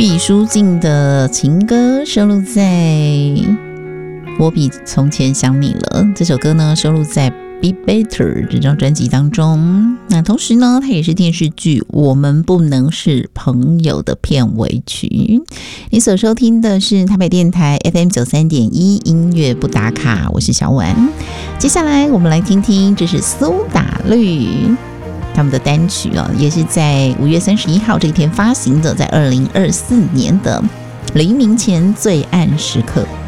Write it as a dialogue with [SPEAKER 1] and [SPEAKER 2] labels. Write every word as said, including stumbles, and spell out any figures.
[SPEAKER 1] 毕书尽的情歌收录在《我比从前想你了》这首歌呢，收录在《Be Better》这张专辑当中。那同时呢，它也是电视剧《我们不能是朋友》的片尾曲。你所收听的是台北电台 F M 九十三点一音乐不打卡，我是小婉。接下来我们来听听，这是苏打绿他们的单曲哦，也是在五月三十一号这一天发行的，在二零二四年的黎明前最暗时刻。